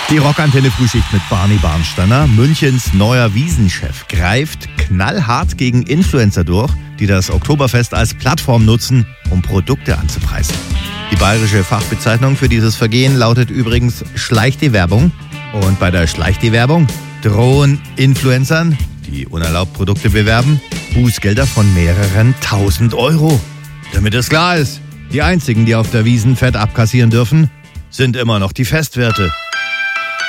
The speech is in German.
Die Rockantenne-Frühschicht mit Barney Barnsteiner. Münchens neuer Wiesenchef greift knallhart gegen Influencer durch, die das Oktoberfest als Plattform nutzen, um Produkte anzupreisen. Die bayerische Fachbezeichnung für dieses Vergehen lautet übrigens Schleich-die-Werbung. Und bei der Schleich-die-Werbung drohen Influencern, die unerlaubt Produkte bewerben, Bußgelder von mehreren 1000 Euro. Damit es klar ist, die einzigen, die auf der Wiesn Fett abkassieren dürfen, sind immer noch die Festwirte.